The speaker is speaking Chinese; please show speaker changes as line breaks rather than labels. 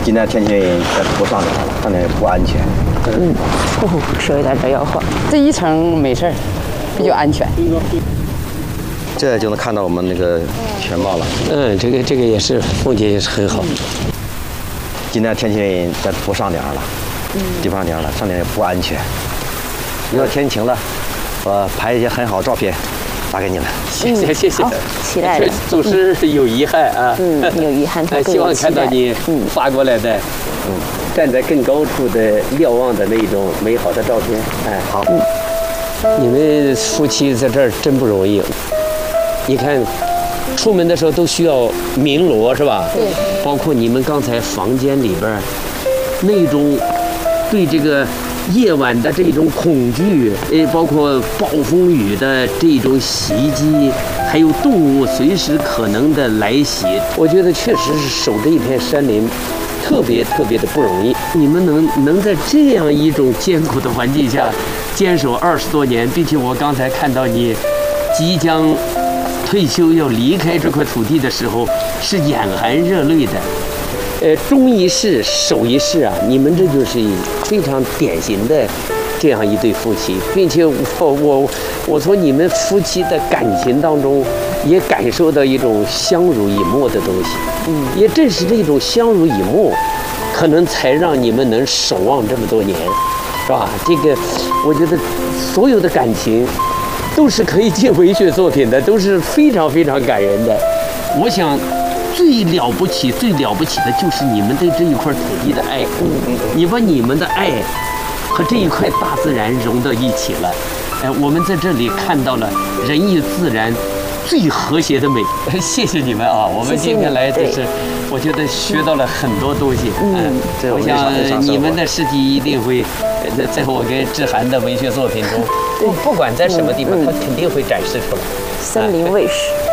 今天天气不上点了，上点不安全。
说有点这吆喝。这一层没事儿，比较安全。
这就能看到我们那个全貌了。
这个也是风景也是很好。
今天天气不上点了，不上点了，上点也不安全。以后天晴了，我拍一些很好的照片，发给你们。
谢谢。
好，期待着。
总是有遗憾啊。
有遗憾，
希望看到你发过来的，站在更高处的瞭望的那种美好的照片。
好。
你们夫妻在这儿真不容易。你看，出门的时候都需要鸣锣是吧？
对。
包括你们刚才房间里边那种对这个夜晚的这种恐惧，包括暴风雨的这种袭击，还有动物随时可能的来袭，我觉得确实是守这一片山林特别的不容易。你们能在这样一种艰苦的环境下坚守20多年，并且我刚才看到你即将退休要离开这块土地的时候，是眼含热泪的。忠一世，守一世啊！你们这就是非常典型的这样一对夫妻，并且我从你们夫妻的感情当中，也感受到一种相濡以沫的东西。也正是这种相濡以沫，可能才让你们能守望这么多年，是吧？这个，我觉得所有的感情都是可以进文学作品的，都是非常感人的。我想。最了不起的就是你们对这一块土地的爱。你把你们的爱和这一块大自然融到一起了。我们在这里看到了人与自然最和谐的美。谢谢你们啊！我们今天来就是我觉得学到了很多东西。我想你们的事迹一定会在我跟志涵的文学作品中，不管在什么地方，它肯定会展示出来。
森林卫士。